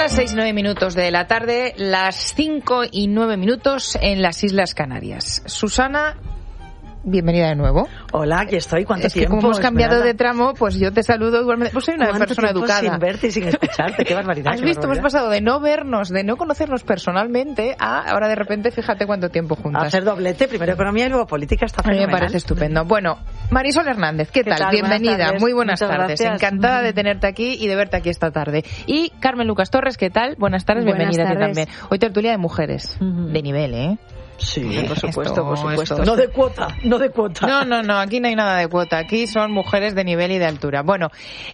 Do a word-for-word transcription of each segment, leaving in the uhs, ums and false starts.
las seis y nueve minutos de la tarde, las cinco y nueve minutos en las Islas Canarias. Susana, bienvenida de nuevo. Hola, aquí estoy. ¿Cuánto es que tiempo? como hemos cambiado de tramo, pues yo te saludo igualmente. Pues soy una persona educada. Sin verte y sin escucharte, qué barbaridad. Has qué visto, barbaridad. hemos pasado de no vernos, de no conocernos personalmente, a ahora de repente, fíjate cuánto tiempo juntas. A hacer doblete, primero economía y luego política, está A mí fenomenal. me parece estupendo. Bueno, Marisol Hernández, ¿qué, ¿Qué tal? tal? Bienvenida, Buenas muy buenas Muchas tardes. gracias. Encantada de tenerte aquí y de verte aquí esta tarde. Y Carmen Lucas Torres, ¿qué tal? Buenas tardes, Buenas bienvenida tardes. a ti también. Hoy tertulia de mujeres, uh-huh. de nivel, ¿eh? Sí, por supuesto, Esto, por supuesto. esto, no de cuota, no de cuota. No, no, no, aquí no hay nada de cuota. Aquí son mujeres de nivel y de altura. Bueno,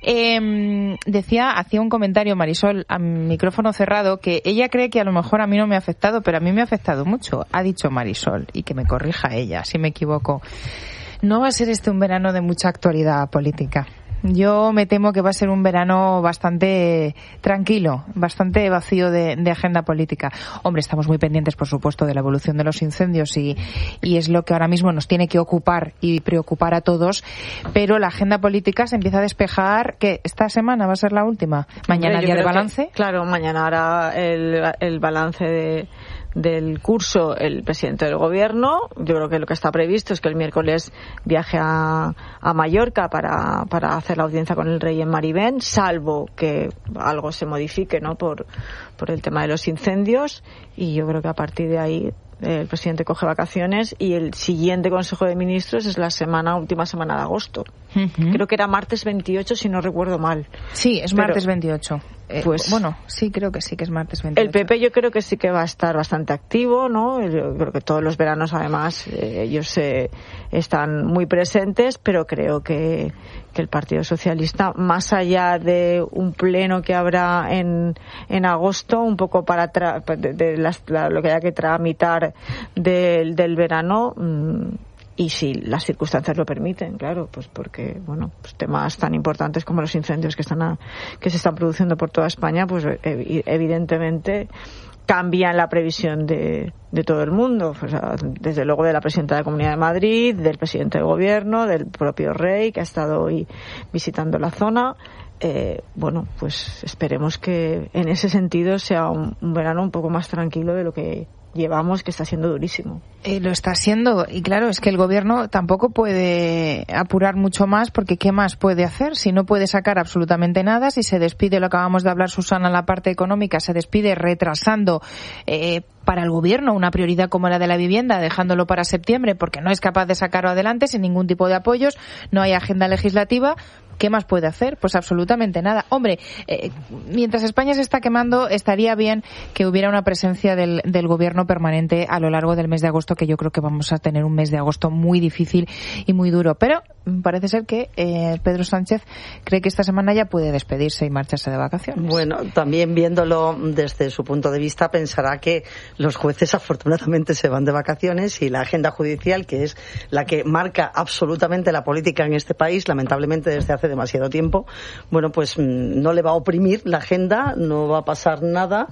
eh, decía, hacía un comentario Marisol a micrófono cerrado que ella cree que a lo mejor a mí no me ha afectado, pero a mí me ha afectado mucho. Ha dicho Marisol, y que me corrija ella si me equivoco. No va a ser este un verano de mucha actualidad política. Yo me temo que va a ser un verano bastante tranquilo, bastante vacío de, de agenda política. Hombre, estamos muy pendientes, por supuesto, de la evolución de los incendios y, y es lo que ahora mismo nos tiene que ocupar y preocupar a todos, pero la agenda política se empieza a despejar, que esta semana va a ser la última. Mañana Hombre, día de creo balance. Que, claro, mañana hará el, el balance de... del curso el presidente del gobierno. Yo creo que lo que está previsto es que el miércoles viaje a, a Mallorca para, para hacer la audiencia con el rey en Marivén, salvo que algo se modifique, ¿no? por, por el tema de los incendios, y yo creo que a partir de ahí el presidente coge vacaciones y el siguiente Consejo de Ministros es la semana última semana de agosto. Uh-huh. Creo que era martes veintiocho, si no recuerdo mal. Sí, es Pero, martes veintiocho. Eh, pues, bueno, sí, creo que sí que es martes veintiocho. El P P yo creo que sí que va a estar bastante activo, ¿no? Yo creo que todos los veranos, además, eh, ellos eh, están muy presentes, pero creo que, que el Partido Socialista, más allá de un pleno que habrá en, en agosto, un poco para tra- de, de las, la, lo que haya que tramitar del, del verano, mmm, y si las circunstancias lo permiten, claro, pues porque, bueno, pues temas tan importantes como los incendios que están a, que se están produciendo por toda España, pues ev- evidentemente cambian la previsión de, de todo el mundo, o sea, desde luego de la presidenta de la Comunidad de Madrid, del presidente del gobierno, del propio rey que ha estado hoy visitando la zona. Eh, bueno, pues esperemos que en ese sentido sea un, un verano un poco más tranquilo de lo que llevamos, que está siendo durísimo. Eh, lo está siendo, y claro, es que el gobierno tampoco puede apurar mucho más, porque ¿qué más puede hacer? Si no puede sacar absolutamente nada, si se despide, lo acabamos de hablar, Susana, la parte económica, se despide retrasando eh, para el gobierno una prioridad como la de la vivienda, dejándolo para septiembre, porque no es capaz de sacarlo adelante sin ningún tipo de apoyos, no hay agenda legislativa. ¿Qué más puede hacer? Pues absolutamente nada. Hombre, eh, mientras España se está quemando, estaría bien que hubiera una presencia del, del gobierno permanente a lo largo del mes de agosto, que yo creo que vamos a tener un mes de agosto muy difícil y muy duro. Pero parece ser que eh, Pedro Sánchez cree que esta semana ya puede despedirse y marcharse de vacaciones. Bueno, también viéndolo desde su punto de vista, pensará que los jueces afortunadamente se van de vacaciones y la agenda judicial, que es la que marca absolutamente la política en este país, lamentablemente desde hace demasiado tiempo, bueno, pues no le va a oprimir la agenda, no va a pasar nada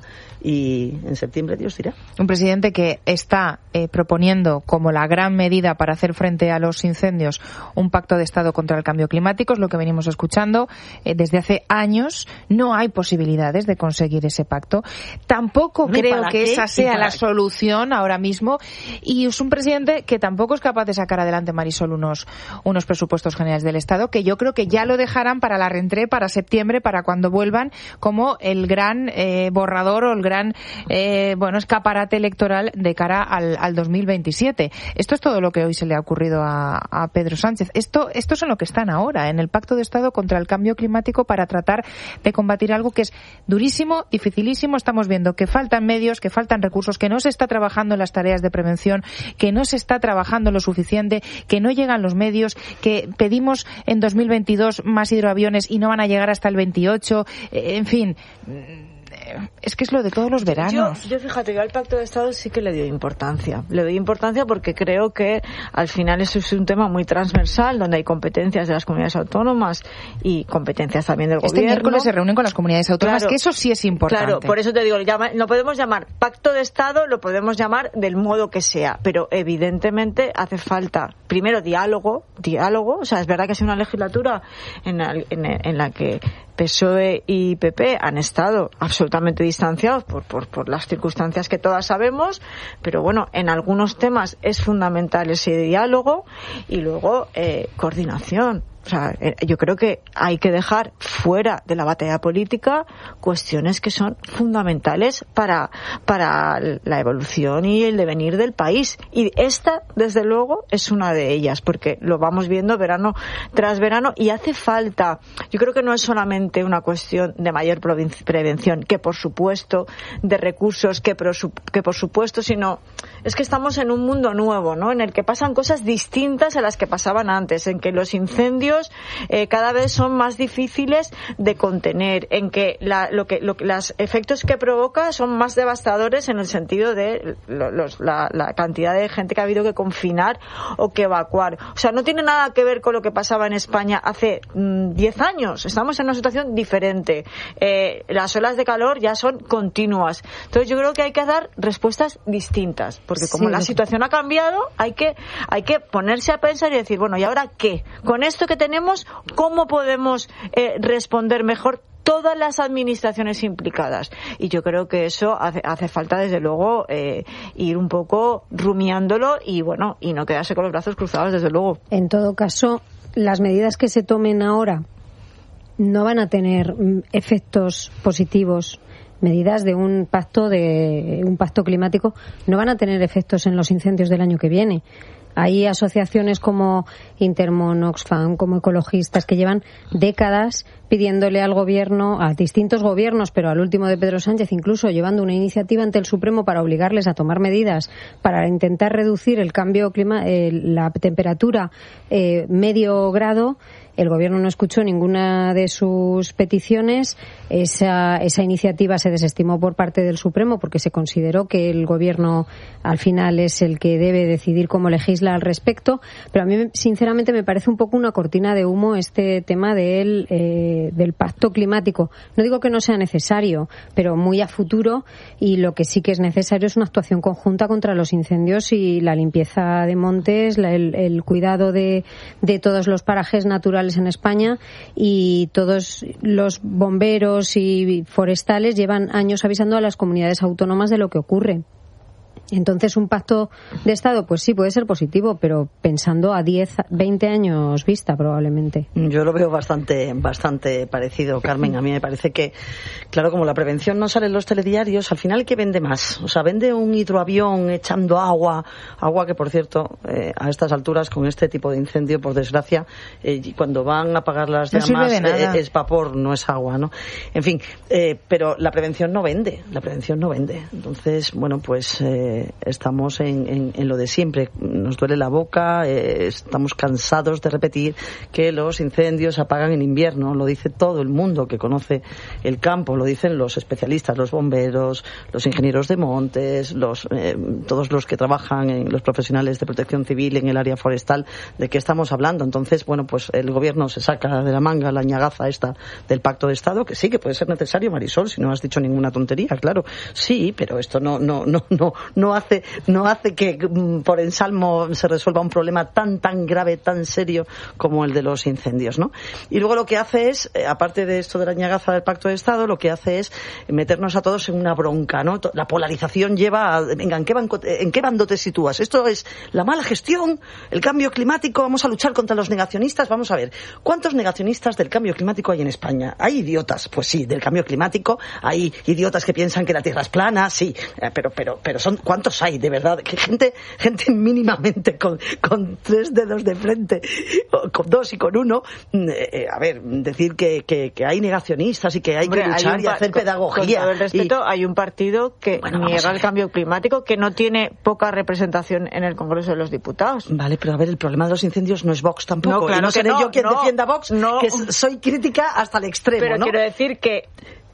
y en septiembre Dios dirá. Un presidente que está eh, proponiendo como la gran medida para hacer frente a los incendios un pacto de Estado contra el cambio climático, es lo que venimos escuchando eh, desde hace años. No hay posibilidades de conseguir ese pacto. Tampoco creo que esa sea la solución ahora mismo, y es un presidente que tampoco es capaz de sacar adelante, Marisol, unos, unos presupuestos generales del Estado, que yo creo que ya lo dejarán para la rentré, para septiembre, para cuando vuelvan, como el gran eh, borrador o el gran eh, bueno escaparate electoral de cara al, al dos mil veintisiete. Esto es todo lo que hoy se le ha ocurrido a, a Pedro Sánchez. Esto, esto es en lo que están ahora, en el Pacto de Estado contra el Cambio Climático, para tratar de combatir algo que es durísimo, dificilísimo. Estamos viendo que faltan medios, que faltan recursos, que no se está trabajando en las tareas de prevención, que no se está trabajando lo suficiente, que no llegan los medios, que pedimos en dos mil veintidós más hidroaviones y no van a llegar hasta el veintiocho. Eh, en fin, es que es lo de todos los veranos. Yo, yo fíjate, yo al Pacto de Estado sí que le doy importancia. Le doy importancia porque creo que al final eso es un tema muy transversal, donde hay competencias de las comunidades autónomas y competencias también del este gobierno. Este miércoles se reúnen con las comunidades autónomas, claro, que eso sí es importante. Claro, por eso te digo, llama, no podemos llamar Pacto de Estado, lo podemos llamar del modo que sea, pero evidentemente hace falta, primero, diálogo, diálogo, o sea, es verdad que es una legislatura en la, en, en la que P S O E y P P han estado absolutamente distanciados por, por, por las circunstancias que todas sabemos, pero bueno, en algunos temas es fundamental ese diálogo y luego eh, coordinación. O sea, yo creo que hay que dejar fuera de la batalla política cuestiones que son fundamentales para, para la evolución y el devenir del país. Y esta, desde luego, es una de ellas, porque lo vamos viendo verano tras verano y hace falta. Yo creo que no es solamente una cuestión de mayor prevención, que por supuesto, de recursos, que por, que por supuesto, sino es que estamos en un mundo nuevo, ¿no? En el que pasan cosas distintas a las que pasaban antes, en que los incendios Eh, cada vez son más difíciles de contener, en que, la, lo que, lo, los efectos que provoca son más devastadores en el sentido de lo, los, la, la cantidad de gente que ha habido que confinar o que evacuar. O sea, no tiene nada que ver con lo que pasaba en España hace diez mm, años. Estamos en una situación diferente. Eh, las olas de calor ya son continuas. Entonces yo creo que hay que dar respuestas distintas, porque como sí, la situación ha cambiado, hay que, hay que ponerse a pensar y decir, bueno, ¿y ahora qué? Con esto que tenemos, ¿cómo podemos eh, responder mejor todas las administraciones implicadas? Y yo creo que eso hace, hace falta, desde luego, eh, ir un poco rumiándolo y, bueno, y no quedarse con los brazos cruzados, desde luego. En todo caso, las medidas que se tomen ahora no van a tener efectos positivos. Medidas de un pacto de un pacto climático no van a tener efectos en los incendios del año que viene. Hay asociaciones como Intermon, Oxfam, como ecologistas que llevan décadas pidiéndole al gobierno, a distintos gobiernos, pero al último de Pedro Sánchez, incluso llevando una iniciativa ante el Supremo para obligarles a tomar medidas para intentar reducir el cambio clima, eh, la temperatura eh, medio grado. El gobierno no escuchó ninguna de sus peticiones. Esa, esa iniciativa se desestimó por parte del Supremo porque se consideró que el gobierno al final es el que debe decidir cómo legisla al respecto. Pero a mí, sinceramente, me parece un poco una cortina de humo este tema del, eh, del pacto climático. No digo que no sea necesario, pero muy a futuro, y lo que sí que es necesario es una actuación conjunta contra los incendios y la limpieza de montes, la, el, el cuidado de, de todos los parajes naturales en España, y todos los bomberos y forestales llevan años avisando a las comunidades autónomas de lo que ocurre. Entonces, un pacto de Estado, pues sí, puede ser positivo, pero pensando a diez, veinte años vista, probablemente. Yo lo veo bastante bastante parecido, Carmen. A mí me parece que, claro, como la prevención no sale en los telediarios, al final, ¿qué vende más? O sea, vende un hidroavión echando agua, agua que, por cierto, eh, a estas alturas, con este tipo de incendio, por desgracia, eh, cuando van a apagar las no llamas, eh, es vapor, no es agua, ¿no? En fin, eh, pero la prevención no vende, la prevención no vende. Entonces, bueno, pues... Eh, estamos en, en, en lo de siempre. Nos duele la boca, eh, estamos cansados de repetir que los incendios se apagan en invierno. Lo dice todo el mundo que conoce el campo, lo dicen los especialistas, los bomberos, los ingenieros de montes, los eh, todos los que trabajan, en los profesionales de protección civil en el área forestal. ¿De qué estamos hablando? Entonces, bueno, pues el gobierno se saca de la manga la ñagaza esta del Pacto de Estado, que sí, que puede ser necesario, Marisol, si no has dicho ninguna tontería, claro. Sí, pero esto no no no no no hace no hace que por ensalmo se resuelva un problema tan tan grave, tan serio como el de los incendios, ¿no? Y luego lo que hace es, aparte de esto de la ñagaza del Pacto de Estado, lo que hace es meternos a todos en una bronca, ¿no? La polarización lleva a, venga, ¿en qué, banco, ¿en qué bando te sitúas? Esto es la mala gestión, el cambio climático, vamos a luchar contra los negacionistas. Vamos a ver, ¿cuántos negacionistas del cambio climático hay en España? ¿Hay idiotas? Pues sí, del cambio climático. Hay idiotas que piensan que la Tierra es plana, sí, pero pero pero son ¿cuántos hay? De verdad, que gente gente mínimamente con, con tres dedos de frente, con dos y con uno, eh, a ver, decir que, que, que hay negacionistas y que hay Hombre, que luchar hay y hacer con, pedagogía. Con todo el respeto, y... hay un partido que bueno, niega el cambio climático, que no tiene poca representación en el Congreso de los Diputados. Vale, pero a ver, el problema de los incendios no es Vox tampoco. No, claro, y no seré no, yo quien no, defienda a Vox, no. que soy crítica hasta el extremo, pero ¿no? quiero decir que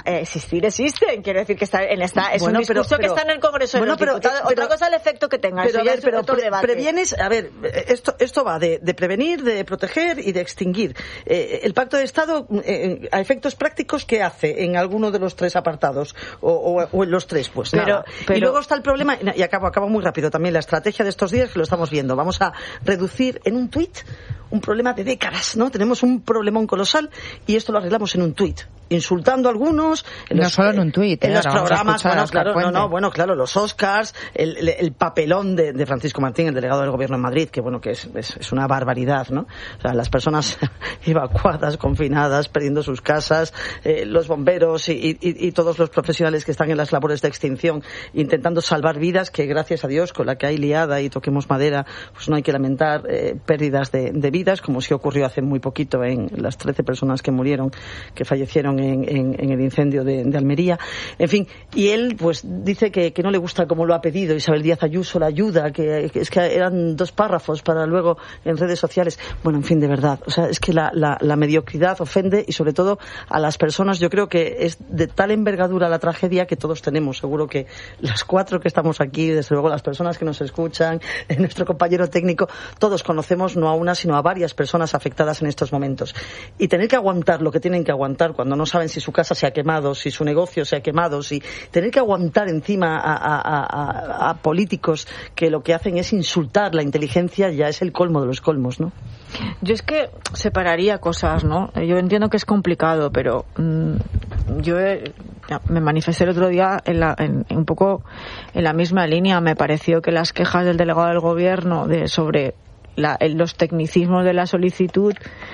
eh, existir existen, quiero decir que está en esta es bueno, un discurso pero, pero, que está en el Congreso bueno, de los Diputados. Pero, Otra cosa es el efecto que tenga. Pero, Eso ya ver, es pero otro pre- debate. previenes, a ver, esto esto va de, de prevenir, de proteger y de extinguir. Eh, el Pacto de Estado, eh, a efectos prácticos, ¿qué hace en alguno de los tres apartados? O, o, o en los tres, pues pero, nada. pero, y luego está el problema, y acabo, acabo muy rápido también, la estrategia de estos días que lo estamos viendo. Vamos a reducir en un tuit un problema de décadas, ¿no? Tenemos un problemón colosal y esto lo arreglamos en un tuit, insultando a algunos. En no los, solo en un tuit, en eh, los programas, bueno, claro, no, no, bueno, claro, los Oscars, el, el, el papelón de, de Francisco Martín, el delegado del Gobierno en Madrid, que bueno, que es, es, es una barbaridad, ¿no? O sea, las personas evacuadas, confinadas, perdiendo sus casas, eh, los bomberos y, y, y todos los profesionales que están en las labores de extinción intentando salvar vidas, que gracias a Dios, con la que hay liada y toquemos madera, pues no hay que lamentar eh, pérdidas de, de vidas, como sí ocurrió hace muy poquito en las trece personas que murieron, que fallecieron en, en, en el incendio de, de Almería. En fin, y él pues dice que, que no le gusta como lo ha pedido Isabel Díaz Ayuso, la ayuda, que, que es que eran dos párrafos para luego en redes sociales. Bueno, en fin, de verdad, o sea, es que la, la, la mediocridad ofende y sobre todo a las personas. Yo creo que es de tal envergadura la tragedia que todos tenemos. Seguro que las cuatro que estamos aquí, desde luego las personas que nos escuchan, nuestro compañero técnico, todos conocemos no a una sino a varias personas afectadas en estos momentos. Y tener que aguantar lo que tienen que aguantar cuando no saben si su casa se ha quemado, si su negocio se ha quemado, si tener que aguantar encima a, a, a, a políticos que lo que hacen es insultar la inteligencia, ya es el colmo de los colmos, ¿no? Yo es que separaría cosas, ¿no? Yo entiendo que es complicado, pero mmm, yo he, me manifesté el otro día en la, en, en un poco en la misma línea. Me pareció que las quejas del delegado del Gobierno de sobre la, los tecnicismos de la solicitud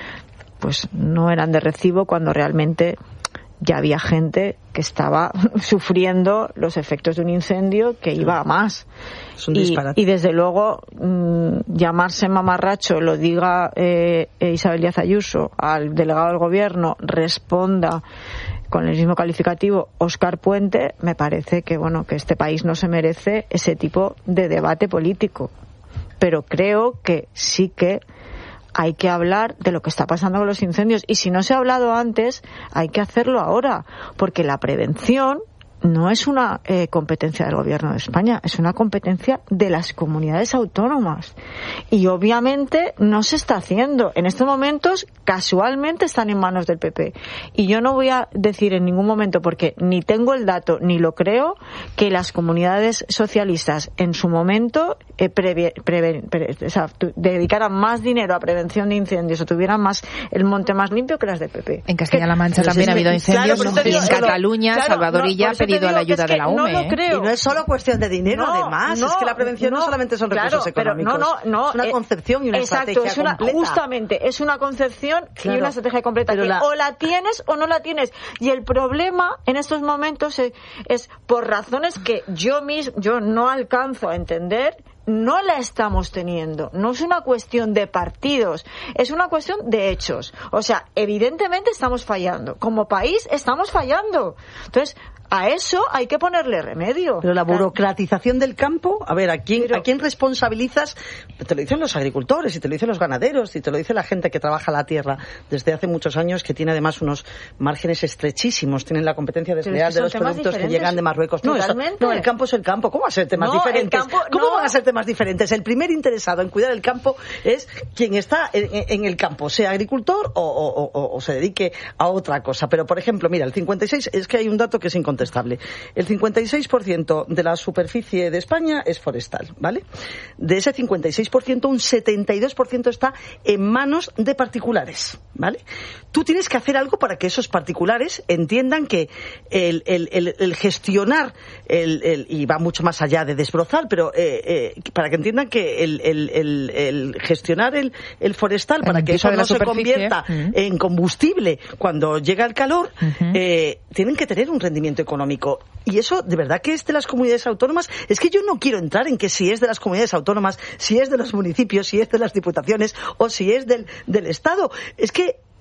pues no eran de recibo, cuando realmente ya había gente que estaba sufriendo los efectos de un incendio que iba a más. Es un y, disparate. y desde luego mmm, llamarse mamarracho, lo diga eh, Isabel Díaz Ayuso, al delegado del Gobierno responda con el mismo calificativo Óscar Puente, me parece que bueno que este país no se merece ese tipo de debate político. Pero creo que sí que hay que hablar de lo que está pasando con los incendios. Y si no se ha hablado antes, hay que hacerlo ahora. Porque la prevención no es una eh, competencia del Gobierno de España, es una competencia de las comunidades autónomas. Y obviamente no se está haciendo. En estos momentos, casualmente, están en manos del P P. Y yo no voy a decir en ningún momento, porque ni tengo el dato ni lo creo, que las comunidades socialistas en su momento eh, preve, preve, pre, o sea, tu, dedicaran más dinero a prevención de incendios o tuvieran más el monte más limpio que las del P P. En Castilla-La Mancha que, también ha habido incendios, claro, y en digo, Cataluña, claro, Salvador no, Illa ha pedido la ayuda es que de la U M E. No lo creo. Y no es solo cuestión de dinero, no, además, no, es que la prevención no, no solamente son recursos claro, económicos, pero no, no, no, es una eh, concepción y una exacto, estrategia es una, completa. Justamente, es una concepción claro, y una estrategia completa. Que la... o la tienes o no la tienes. Y el problema en estos momentos es, es por razones que yo mismo, yo no alcanzo a entender, no la estamos teniendo. No es una cuestión de partidos, es una cuestión de hechos. O sea, evidentemente estamos fallando. Como país estamos fallando. Entonces, a eso hay que ponerle remedio. Pero la burocratización del campo, a ver, ¿a quién, Pero... ¿a quién responsabilizas? Te lo dicen los agricultores, y te lo dicen los ganaderos, y te lo dice la gente que trabaja la tierra desde hace muchos años, que tiene además unos márgenes estrechísimos, tienen la competencia desleal de los productos que llegan de Marruecos. No, eso, no, el campo es el campo. ¿Cómo va a ser temas no, diferentes? Campo, ¿Cómo no. van a ser temas diferentes? El primer interesado en cuidar el campo es quien está en, en el campo, sea agricultor o, o, o, o se dedique a otra cosa. Pero, por ejemplo, mira, el cincuenta y seis, es que hay un dato que es incontestable. El cincuenta y seis por ciento de la superficie de España es forestal, ¿vale? De ese cincuenta y seis por ciento, un setenta y dos por ciento está en manos de particulares, ¿vale? Tú tienes que hacer algo para que esos particulares entiendan que el, el, el, el gestionar, el, el, y va mucho más allá de desbrozar, pero eh, eh, para que entiendan que el, el, el, el gestionar el, el forestal, para que eso no se convierta uh-huh. en combustible cuando llega el calor, uh-huh. eh, tienen que tener un rendimiento económico. Y eso, de verdad que es de las comunidades autónomas. Es que yo no quiero entrar en que si es de las comunidades autónomas, si es de los municipios, si es de las diputaciones o si es del, del Estado. Es que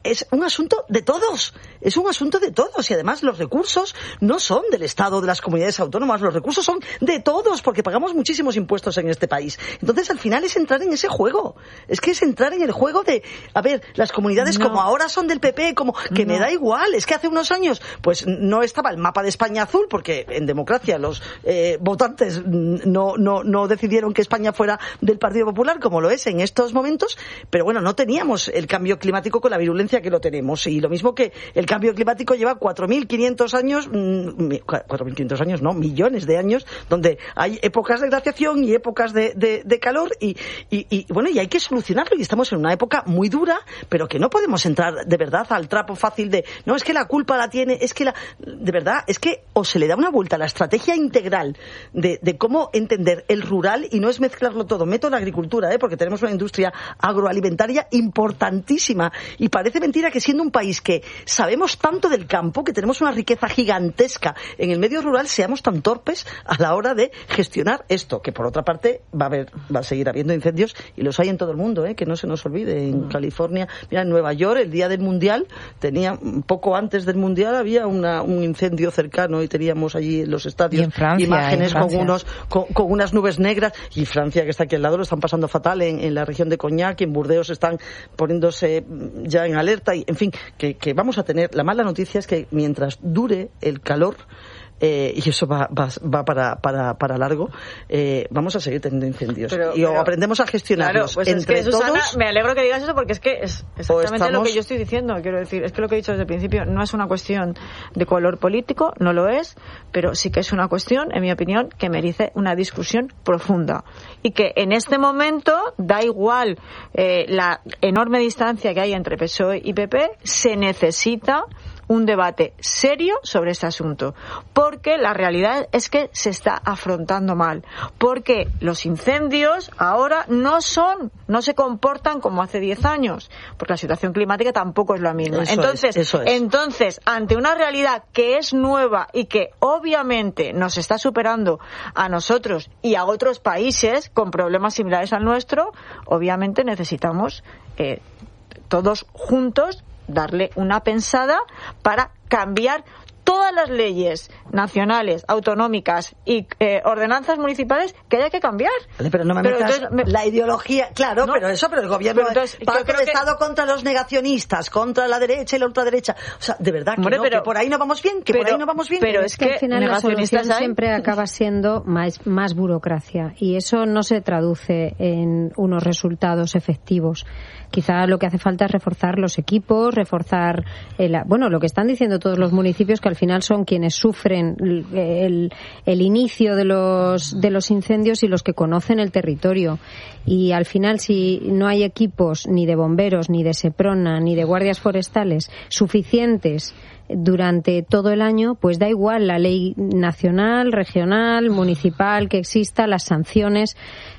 es un asunto de todos, es un asunto de todos, y además los recursos no son del Estado, de las comunidades autónomas, los recursos son de todos, porque pagamos muchísimos impuestos en este país. Entonces, al final es entrar en ese juego, es que es entrar en el juego de, a ver, las comunidades no. como ahora son del P P, como que no. me da igual, es que hace unos años, pues no estaba el mapa de España azul, porque en democracia los eh, votantes no, no, no decidieron que España fuera del Partido Popular, como lo es en estos momentos, pero bueno, no teníamos el cambio climático con la virulencia que lo tenemos, y lo mismo que el cambio climático lleva cuatro mil quinientos años, cuatro mil quinientos años, no, millones de años, donde hay épocas de glaciación y épocas de, de, de calor, y, y, y bueno, y hay que solucionarlo, y estamos en una época muy dura, pero que no podemos entrar de verdad al trapo fácil de, no, es que la culpa la tiene, es que la, de verdad, es que o se le da una vuelta a la estrategia integral de, de cómo entender el rural, y no es mezclarlo todo, meto la agricultura, ¿eh? Porque tenemos una industria agroalimentaria importantísima, y parece mentira que siendo un país que sabemos tanto del campo, que tenemos una riqueza gigantesca en el medio rural, seamos tan torpes a la hora de gestionar esto, que por otra parte va a haber, va a seguir habiendo incendios, y los hay en todo el mundo, ¿eh? Que no se nos olvide. En mm. California, mira, en Nueva York, el día del Mundial, tenía, poco antes del Mundial había una, un incendio cercano, y teníamos allí en los estadios y en Francia, imágenes en Francia. con unos con, con unas nubes negras, y Francia, que está aquí al lado, lo están pasando fatal en, en la región de Cognac, y en Burdeos están poniéndose ya en alerta, y en fin, que, que vamos a tener, la mala noticia es que mientras dure el calor, Eh, y eso va, va, va para, para, para largo, eh, vamos a seguir teniendo incendios. Pero, y pero, o aprendemos a gestionarlos, claro, pues entre es que, Susana, todos. Me alegro que digas eso, porque es que es exactamente estamos... lo que yo estoy diciendo. Quiero decir, es que lo que he dicho desde el principio no es una cuestión de color político, no lo es, pero sí que es una cuestión, en mi opinión, que merece una discusión profunda. Y que en este momento, da igual eh, la enorme distancia que hay entre P S O E y P P, se necesita un debate serio sobre este asunto, porque la realidad es que se está afrontando mal, porque los incendios ahora no son, no se comportan como hace diez años, porque la situación climática tampoco es la misma. Eso entonces, es, eso es. entonces, ante una realidad que es nueva y que obviamente nos está superando a nosotros y a otros países con problemas similares al nuestro, obviamente necesitamos eh, todos juntos darle una pensada para cambiar todas las leyes nacionales, autonómicas y eh, ordenanzas municipales que haya que cambiar. Vale, pero no me pero metas entonces, me... la ideología, claro, no, pero eso, pero el gobierno entonces, va yo creo el que... Estado contra los negacionistas, contra la derecha y la ultraderecha. O sea, de verdad que, Hombre, no, pero, que por ahí no vamos bien, que pero, por ahí no vamos bien. Pero es que, que al final la solución hay... siempre acaba siendo más, más burocracia, y eso no se traduce en unos resultados efectivos. Quizá lo que hace falta es reforzar los equipos, reforzar el, bueno, lo que están diciendo todos los municipios, que al final son quienes sufren el, el, el inicio de los de los incendios y los que conocen el territorio. Y al final, si no hay equipos ni de bomberos, ni de Seprona, ni de guardias forestales suficientes durante todo el año, pues da igual la ley nacional, regional, municipal que exista, las sanciones.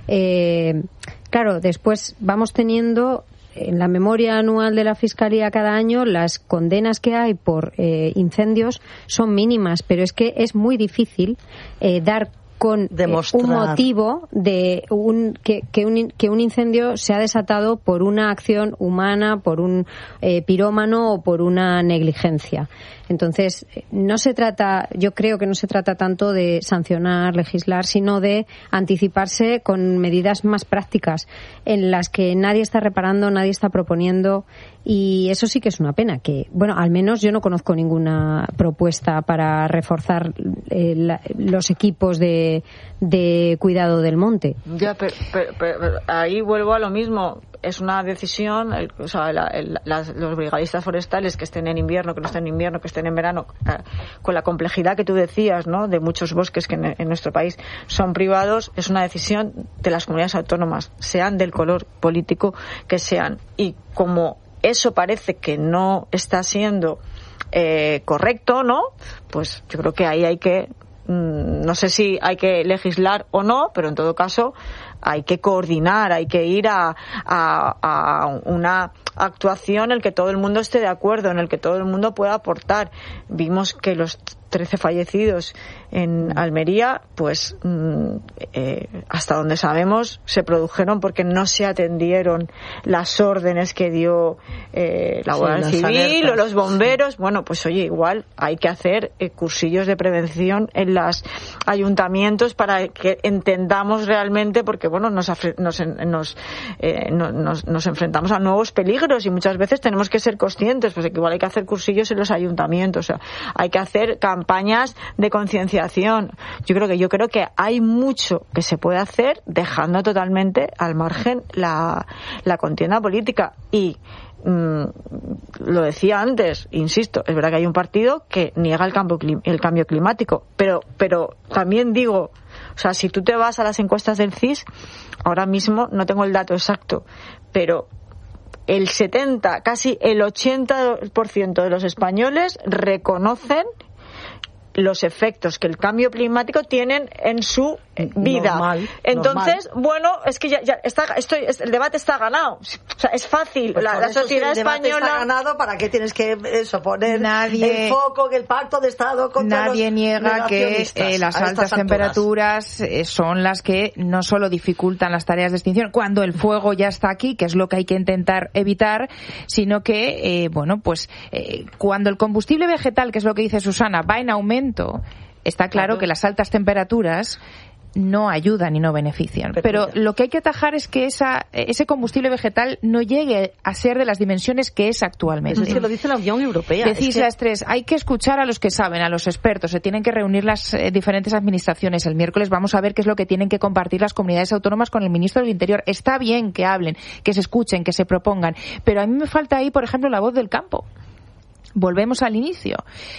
Eh, claro, después vamos teniendo en la memoria anual de la Fiscalía cada año, las condenas que hay por eh, incendios son mínimas, pero es que es muy difícil eh, dar con eh, un motivo de un, que, que, un, que un incendio se ha desatado por una acción humana, por un eh, pirómano o por una negligencia. Entonces, no se trata, yo creo que no se trata tanto de sancionar, legislar, sino de anticiparse con medidas más prácticas en las que nadie está reparando, nadie está proponiendo, y eso sí que es una pena, que, bueno, al menos yo no conozco ninguna propuesta para reforzar eh, la, los equipos de, de cuidado del monte. Ya, pero, pero, pero ahí vuelvo a lo mismo. Es una decisión, el, o sea, la, el, las, los brigadistas forestales que estén en invierno, que no estén en invierno, que estén en verano, eh, con la complejidad que tú decías, ¿no?, de muchos bosques que en, en nuestro país son privados, es una decisión de las comunidades autónomas, sean del color político que sean. Y como eso parece que no está siendo eh, correcto, ¿no?, pues yo creo que ahí hay que, mmm, no sé si hay que legislar o no, pero en todo caso hay que coordinar, hay que ir a, a, a una actuación en la que todo el mundo esté de acuerdo, en el que todo el mundo pueda aportar. Vimos que los trece fallecidos en Almería, pues eh, hasta donde sabemos se produjeron porque no se atendieron las órdenes que dio eh, la Guardia sí, Civil o los bomberos. Bueno, pues oye, igual hay que hacer eh, cursillos de prevención en los ayuntamientos para que entendamos realmente, porque bueno, nos nos nos, eh, nos nos enfrentamos a nuevos peligros y muchas veces tenemos que ser conscientes, pues que igual hay que hacer cursillos en los ayuntamientos, o sea, hay que hacer campañas de concienciación. Yo creo que yo creo que hay mucho que se puede hacer dejando totalmente al margen la la contienda política. Y Mm, lo decía antes, insisto, es verdad que hay un partido que niega el cambio, el cambio climático, pero, pero también digo, o sea, si tú te vas a las encuestas del C I S, ahora mismo no tengo el dato exacto, pero el setenta, casi el ochenta por ciento de los españoles reconocen los efectos que el cambio climático tienen en su vida. Normal, Entonces, normal. bueno, es que ya, ya está, estoy, el debate está ganado. O sea, es fácil. Pues la, la sociedad si el española está ganado, ¿para qué tienes que eso, poner nadie, el foco en el pacto de Estado contra nadie los niega que eh, las altas temperaturas eh, son las que no solo dificultan las tareas de extinción cuando el fuego ya está aquí, que es lo que hay que intentar evitar, sino que, eh, bueno, pues eh, cuando el combustible vegetal, que es lo que dice Susana, va en aumento, está claro, claro que las altas temperaturas no ayudan y no benefician. Pero, Pero lo que hay que atajar es que esa, ese combustible vegetal no llegue a ser de las dimensiones que es actualmente. Eso es que lo dice la Unión Europea. Decís es que... las tres, hay que escuchar a los que saben, a los expertos, se tienen que reunir las eh, diferentes administraciones. El miércoles vamos a ver qué es lo que tienen que compartir las comunidades autónomas con el ministro del Interior. Está bien que hablen, que se escuchen, que se propongan, pero a mí me falta ahí, por ejemplo, la voz del campo. Volvemos al inicio.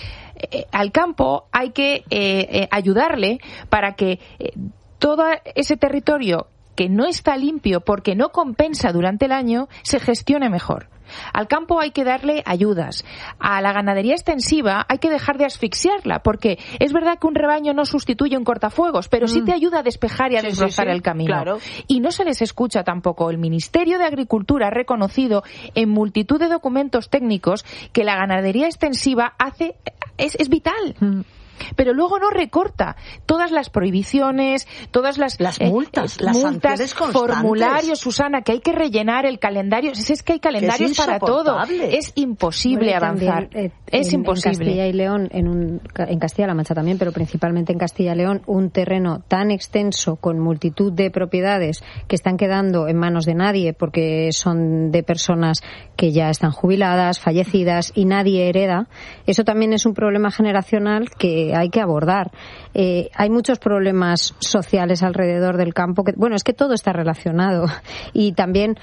Eh, al campo hay que eh, eh, ayudarle para que eh, todo ese territorio que no está limpio porque no compensa durante el año se gestione mejor. Al campo hay que darle ayudas. A la ganadería extensiva hay que dejar de asfixiarla, porque es verdad que un rebaño no sustituye un cortafuegos, pero sí te ayuda a despejar y a sí, desbrozar sí, sí. el camino. Claro. Y no se les escucha tampoco. El Ministerio de Agricultura ha reconocido en multitud de documentos técnicos que la ganadería extensiva hace es, es vital. Mm. Pero luego no recorta todas las prohibiciones, todas las, las multas, eh, las multas, formularios, Susana, que hay que rellenar el calendario. Es, es que hay calendarios es para todo. Es imposible bueno, avanzar. También, eh, es en, imposible. En Castilla y León, en, un, en Castilla-La Mancha también, pero principalmente en Castilla y León, un terreno tan extenso con multitud de propiedades que están quedando en manos de nadie porque son de personas que ya están jubiladas, fallecidas y nadie hereda. Eso también es un problema generacional que hay que abordar. Eh, hay muchos problemas sociales alrededor del campo. Que, bueno, es que todo está relacionado. Y también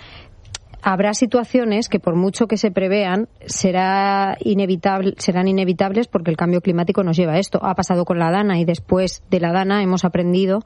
habrá situaciones que por mucho que se prevean será inevitable, serán inevitables porque el cambio climático nos lleva a esto. Ha pasado con la Dana y después de la Dana hemos aprendido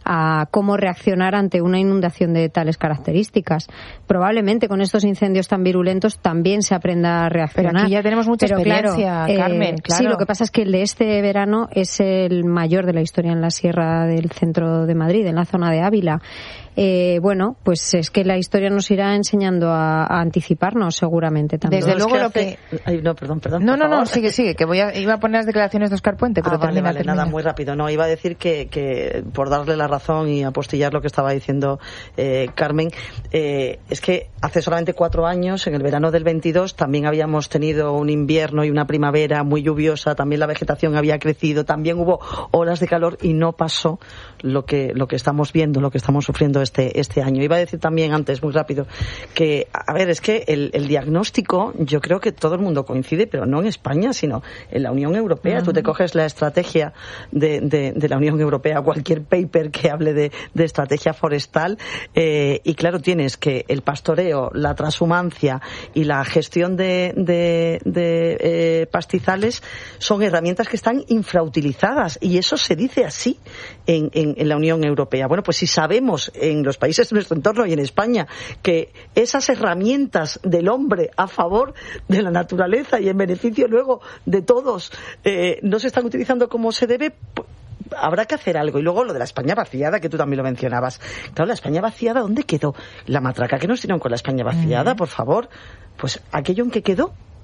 a cómo reaccionar ante una inundación de tales características. Probablemente con estos incendios tan virulentos también se aprenda a reaccionar. Pero aquí ya tenemos mucha Pero experiencia, claro, Carmen. Eh, claro. Sí, lo que pasa es que el de este verano es el mayor de la historia en la sierra del centro de Madrid, en la zona de Ávila. Eh, bueno, pues es que la historia nos irá enseñando a, a anticiparnos seguramente también. Desde no, luego es que lo hace... que... Ay, no, perdón, perdón. No, no, no, sigue, sigue, que voy a, iba a poner las declaraciones de Óscar Puente, pero ah, vale, termina, vale, termina. Nada, muy rápido. No, iba a decir que, que por darle la razón y apostillar lo que estaba diciendo eh, Carmen, eh, es que hace solamente cuatro años, en el verano del veintidós, también habíamos tenido un invierno y una primavera muy lluviosa, también la vegetación había crecido, también hubo olas de calor y no pasó lo que, lo que estamos viendo, lo que estamos sufriendo este, este año. Iba a decir también antes, muy rápido, que, a ver, es que el, el diagnóstico, yo creo que todo el mundo coincide, pero no en España, sino en la Unión Europea. Uh-huh. Tú te coges la estrategia de, de, de la Unión Europea, cualquier paper que hable de, de estrategia forestal, eh, y claro, tienes que el pastoreo, la transhumancia y la gestión de, de, de eh, pastizales son herramientas que están infrautilizadas, y eso se dice así en, en, en la Unión Europea. Bueno, pues si sabemos en los países de nuestro entorno y en España que esas herramientas del hombre a favor de la naturaleza y en beneficio luego de todos eh, no se están utilizando como se debe, pues habrá que hacer algo. Y luego lo de la España vaciada, que tú también lo mencionabas. Claro, la España vaciada, ¿dónde quedó? La matraca que nos dieron con la España vaciada, mm. por favor. Pues aquello en que quedó.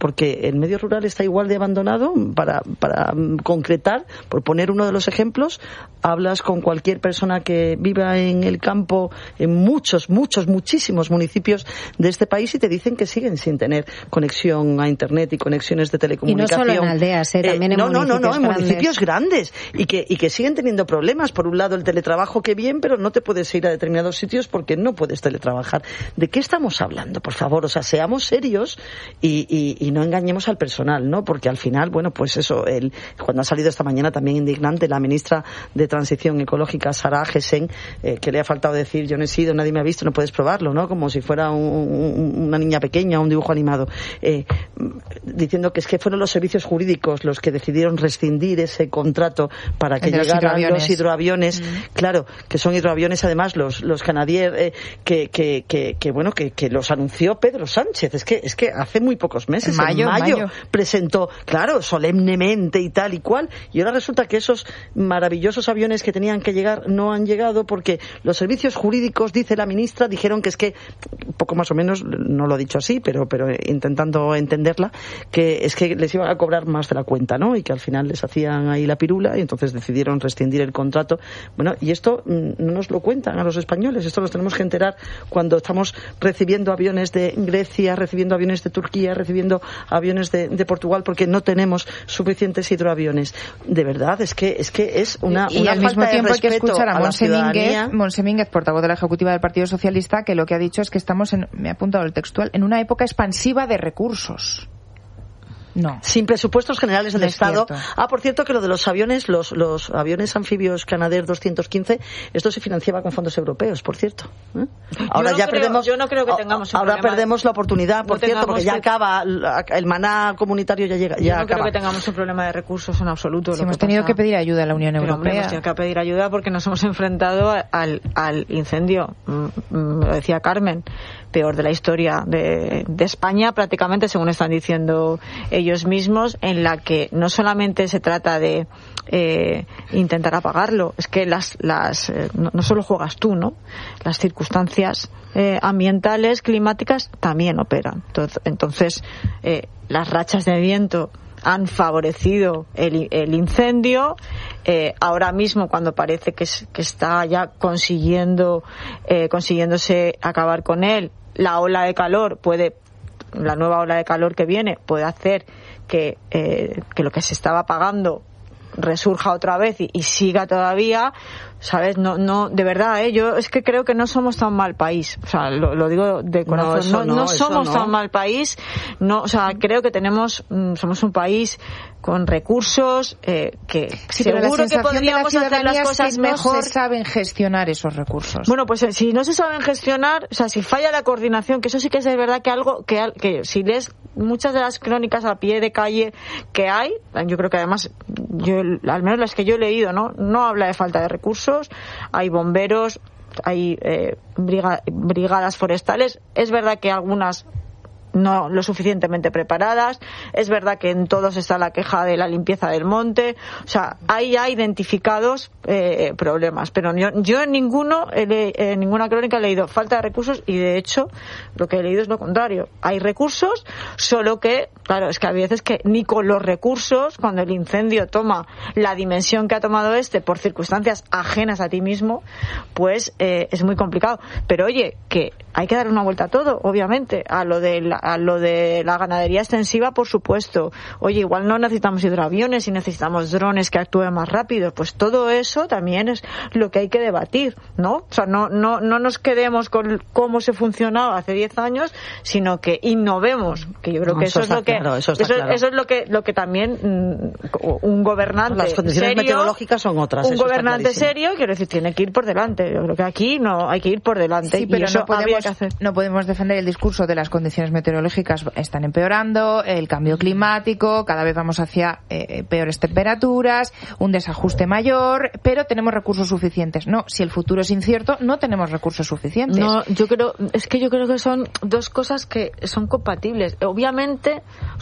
porque el medio rural está igual de abandonado. Para, para concretar, por poner uno de los ejemplos, hablas con cualquier persona que viva en el campo, en muchos, muchos, muchísimos municipios de este país, y te dicen que siguen sin tener conexión a internet y conexiones de telecomunicación. Y no solo en aldeas, ¿eh? También eh, en no, municipios no, no, no, en grandes. municipios grandes, y que, y que siguen teniendo problemas. Por un lado, el teletrabajo, que bien, pero no te puedes ir a determinados sitios porque no puedes teletrabajar. ¿De qué estamos hablando, por favor? O sea, seamos serios y, y, y no engañemos al personal, ¿no? Porque al final, bueno, pues eso, el, cuando ha salido esta mañana también indignante la ministra de Transición Ecológica, Sara Agesen, eh, que le ha faltado decir, yo no he sido, nadie me ha visto, no puedes probarlo, ¿no? Como si fuera un, un, una niña pequeña, un dibujo animado, eh, diciendo que es que fueron los servicios jurídicos los que decidieron rescindir ese contrato para que llegaran los hidroaviones, mm. claro, que son hidroaviones además los, los Canadair, eh, que, que, que, que bueno, que, que los anunció Pedro Sánchez, es que, es que hace muy pocos meses, en mayo, en mayo, mayo. presentó, claro, solemnemente y tal y cual, y ahora resulta que esos maravillosos aviones que tenían que llegar no han llegado porque los servicios jurídicos, dice la ministra, dijeron que es que, poco más o menos, no lo ha dicho así, pero, pero intentando entenderla, que es que les iban a cobrar más de la cuenta, ¿no? Y que al final les hacían ahí la pirula y entonces decidieron rescindir el contrato. Bueno, y esto no nos lo cuentan a los españoles, esto nos tenemos que enterar cuando estamos recibiendo aviones de Grecia, recibiendo aviones de Turquía, recibiendo aviones de, de Portugal, porque no tenemos suficientes hidroaviones. De verdad, es que es que es una, y, una y al falta mismo tiempo de hay que escuchar a, a Montse Mínguez, Montse Mínguez, portavoz de la Ejecutiva del Partido Socialista, que lo que ha dicho es que estamos en, me ha apuntado el textual, en una época expansiva de recursos. No. Sin presupuestos generales del no Estado. Cierto. Ah, por cierto, que lo de los aviones, los, los aviones anfibios Canadair doscientos quince, esto se financiaba con fondos europeos, por cierto. ¿Eh? Ahora yo no ya creo, perdemos. Yo no creo que tengamos un Ahora problema. perdemos la oportunidad, por no cierto, porque ya que... acaba el maná comunitario, ya llega. Ya yo no acaba. creo que tengamos un problema de recursos en absoluto. Si lo hemos que tenido pasa... que pedir ayuda a la Unión Pero, Europea. Hombre, hemos tenido que pedir ayuda porque nos hemos enfrentado al, al incendio, mm, lo decía Carmen, peor de la historia de, de España, prácticamente, según están diciendo ellos mismos, en la que no solamente se trata de eh, intentar apagarlo, es que las, las eh, no, no solo juegas tú, ¿no? Las circunstancias eh, ambientales, climáticas, también operan. Entonces, entonces eh, las rachas de viento han favorecido el, el incendio. Eh, ahora mismo, cuando parece que, es, que está ya consiguiendo eh, consiguiéndose acabar con él, la ola de calor puede, la nueva ola de calor que viene puede hacer que, eh, que lo que se estaba apagando resurja otra vez y, y siga todavía, ¿sabes? No, no, de verdad, ¿eh? Yo es que creo que no somos tan mal país, o sea, lo, lo digo de corazón, no, no, no, no somos no. tan mal país, no, o sea, creo que tenemos, somos un país con recursos eh, que sí, seguro que podríamos hacer las cosas es que mejor. No se saben gestionar esos recursos. Bueno, pues eh, si no se saben gestionar, o sea, si falla la coordinación, que eso sí que es de verdad que algo que, que si lees muchas de las crónicas a pie de calle que hay, yo creo que además, yo al menos las que yo he leído, no, no habla de falta de recursos, hay bomberos, hay eh, briga, brigadas forestales, es verdad que algunas no lo suficientemente preparadas, es verdad que en todos está la queja de la limpieza del monte, o sea, hay ya identificados eh, problemas, pero yo, yo en ninguno en ninguna crónica he leído falta de recursos y de hecho lo que he leído es lo contrario, hay recursos, solo que, claro, es que hay veces que ni con los recursos, cuando el incendio toma la dimensión que ha tomado este por circunstancias ajenas a ti mismo, pues eh, es muy complicado, pero oye, que hay que dar una vuelta a todo, obviamente, a lo de la a lo de la ganadería extensiva, por supuesto. Oye, igual no necesitamos hidroaviones y necesitamos drones que actúen más rápido. Pues todo eso también es lo que hay que debatir, ¿no? O sea, no no no nos quedemos con cómo se funcionaba hace diez años, sino que innovemos, que yo creo no, que eso, eso es lo que claro, eso, eso, claro. eso es lo que lo que también mm, un gobernante las condiciones serio, meteorológicas son otras. Un gobernante serio, quiero decir, tiene que ir por delante. Yo creo que aquí no hay que ir por delante. Sí, pero y eso no podemos, que hacer. no podemos defender el discurso de las condiciones meteorológicas están empeorando, el cambio climático, cada vez vamos hacia eh, peores temperaturas, un desajuste mayor, pero tenemos recursos suficientes. No, si el futuro es incierto, no tenemos recursos suficientes. No, yo creo, es que yo creo que son dos cosas que son compatibles. Obviamente, o sea,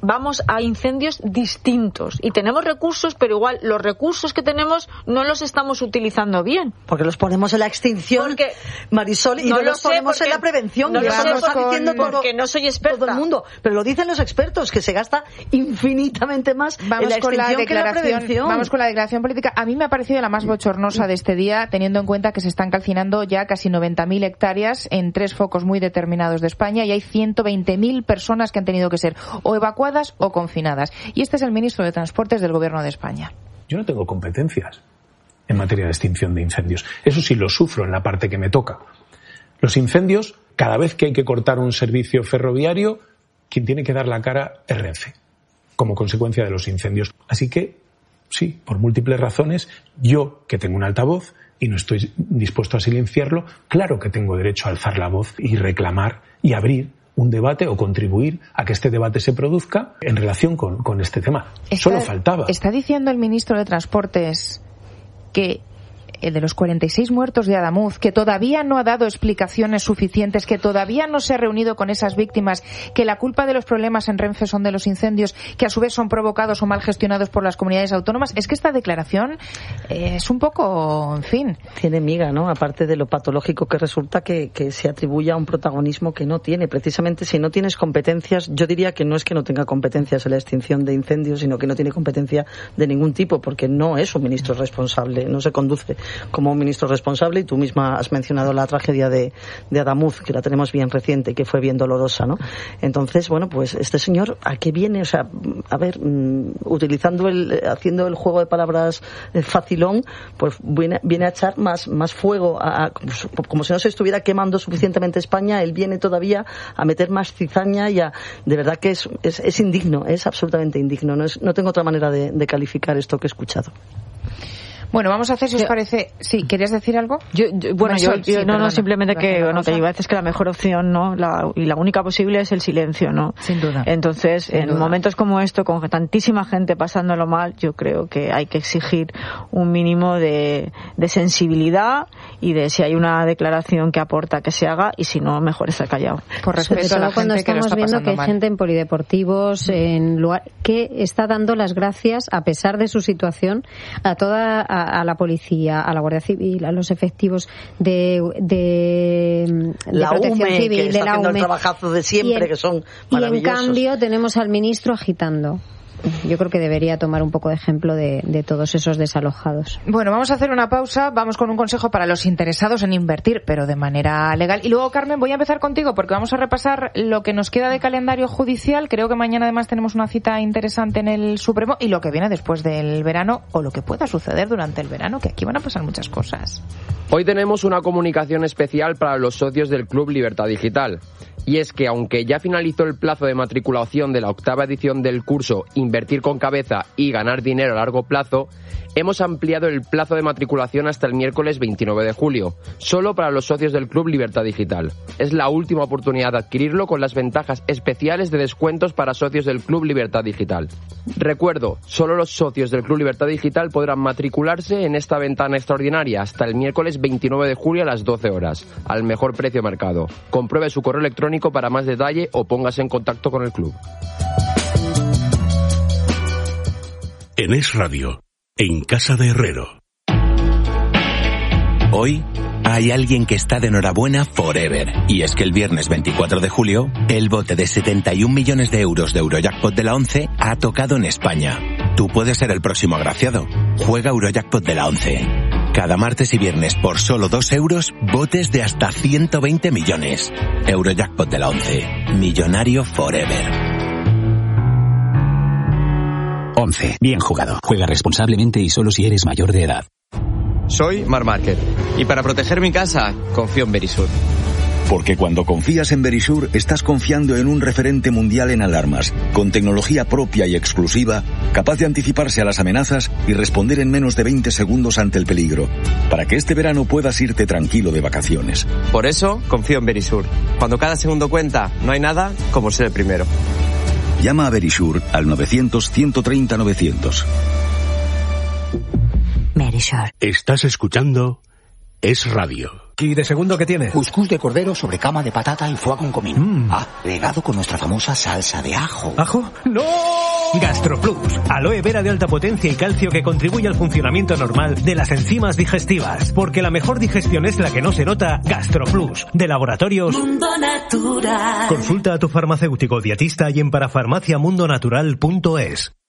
vamos a incendios distintos y tenemos recursos, pero igual los recursos que tenemos no los estamos utilizando bien. Porque los ponemos en la extinción, porque, Marisol, y no, no los ponemos en la prevención. No lo sé lo está con, diciendo todo, porque no soy experta. Todo el mundo. Pero lo dicen los expertos, que se gasta infinitamente más vamos en la con extinción la que en la prevención. Vamos con la declaración política. A mí me ha parecido la más bochornosa de este día, teniendo en cuenta que se están calcinando ya casi noventa mil hectáreas en tres focos muy determinados de España y hay ciento veinte mil personas que han tenido que ser o evacuadas o confinadas. Y este es el ministro de Transportes del Gobierno de España. Yo no tengo competencias en materia de extinción de incendios. Eso sí lo sufro en la parte que me toca. Los incendios, cada vez que hay que cortar un servicio ferroviario, quien tiene que dar la cara es Renfe, como consecuencia de los incendios. Así que, sí, por múltiples razones, yo, que tengo un altavoz y no estoy dispuesto a silenciarlo, claro que tengo derecho a alzar la voz y reclamar y abrir un debate o contribuir a que este debate se produzca en relación con, con este tema. Está, Solo faltaba. ¿Está diciendo el ministro de Transportes que el de los cuarenta y seis muertos de Adamuz, que todavía no ha dado explicaciones suficientes, que todavía no se ha reunido con esas víctimas, que la culpa de los problemas en Renfe son de los incendios, que a su vez son provocados o mal gestionados por las comunidades autónomas? Es que esta declaración eh, es un poco, en fin... Tiene miga, ¿no? Aparte de lo patológico que resulta que, que se atribuya un protagonismo que no tiene. Precisamente, si no tienes competencias, yo diría que no es que no tenga competencias en la extinción de incendios, sino que no tiene competencia de ningún tipo, porque no es un ministro responsable, no se conduce como un ministro responsable, y tú misma has mencionado la tragedia de, de Adamuz, que la tenemos bien reciente y que fue bien dolorosa, ¿no? Entonces, bueno, pues este señor, ¿a qué viene? O sea, a ver, mmm, utilizando el, haciendo el juego de palabras facilón, pues viene, viene a echar más, más fuego, a, a, como si no se estuviera quemando suficientemente España, él viene todavía a meter más cizaña y a, de verdad que es, es, es indigno, es absolutamente indigno, no, es, no tengo otra manera de, de calificar esto que he escuchado. Bueno, vamos a hacer, si os parece... Sí, ¿querías decir algo? Yo, yo, bueno, Marisol, yo, yo sí, no, no, simplemente que, bueno, que iba a veces que la mejor opción, ¿no? La, y la única posible es el silencio, ¿no? Sin duda. Entonces, Sin en duda. momentos como esto, con tantísima gente pasándolo mal, yo creo que hay que exigir un mínimo de, de sensibilidad y de si hay una declaración que aporta que se haga, y si no, mejor estar callado. Por respeto Sobre a la todo cuando gente que lo estamos está viendo pasando que hay mal. gente en polideportivos, en lugar, que está dando las gracias, a pesar de su situación, a toda a, a la policía, a la Guardia Civil, a los efectivos de, de, de la protección U M E, civil, que de está la haciendo U M E. el trabajazo de siempre, y en, que son y en maravillosos. cambio tenemos al ministro agitando. Yo creo que debería tomar un poco de ejemplo de, de todos esos desalojados. Bueno, vamos a hacer una pausa, vamos con un consejo para los interesados en invertir, pero de manera legal. Y luego, Carmen, voy a empezar contigo porque vamos a repasar lo que nos queda de calendario judicial. Creo que mañana además tenemos una cita interesante en el Supremo, y lo que viene después del verano, o lo que pueda suceder durante el verano, que aquí van a pasar muchas cosas. Hoy tenemos una comunicación especial para los socios del Club Libertad Digital. Y es que, aunque ya finalizó el plazo de matriculación de la octava edición del curso Invertir con Cabeza y Ganar Dinero a Largo Plazo, hemos ampliado el plazo de matriculación hasta el miércoles veintinueve de julio, solo para los socios del Club Libertad Digital. Es la última oportunidad de adquirirlo con las ventajas especiales de descuentos para socios del Club Libertad Digital. Recuerdo, solo los socios del Club Libertad Digital podrán matricularse en esta ventana extraordinaria hasta el miércoles veintinueve de julio a las doce horas, al mejor precio de mercado. Compruebe su correo electrónico para más detalle o póngase en contacto con el club. En Es Radio, en Casa de Herrero. Hoy hay alguien que está de enhorabuena forever. Y es que el viernes veinticuatro de julio, el bote de setenta y un millones de euros de Eurojackpot de la ONCE ha tocado en España. Tú puedes ser el próximo agraciado. Juega Eurojackpot de la ONCE. Cada martes y viernes por solo dos euros, botes de hasta ciento veinte millones. Eurojackpot de la ONCE. Millonario forever. once. Bien jugado. Juega responsablemente y solo si eres mayor de edad. Soy Marc Márquez y para proteger mi casa confío en Verisur. Porque cuando confías en Verisur, estás confiando en un referente mundial en alarmas, con tecnología propia y exclusiva, capaz de anticiparse a las amenazas y responder en menos de veinte segundos ante el peligro, para que este verano puedas irte tranquilo de vacaciones. Por eso confío en Verisur. Cuando cada segundo cuenta, no hay nada como ser el primero. Llama a Verisur al novecientos, ciento treinta, novecientos. Verisur. Estás escuchando Es Radio. ¿Y de segundo qué tiene? Cuscús de cordero sobre cama de patata y foie con comino. Mm. Ah, regado con nuestra famosa salsa de ajo. ¿Ajo? ¡No! GastroPlus, aloe vera de alta potencia y calcio que contribuye al funcionamiento normal de las enzimas digestivas. Porque la mejor digestión es la que no se nota. GastroPlus, de Laboratorios Mundo Natural. Consulta a tu farmacéutico dietista y en parafarmaciamundonatural punto es.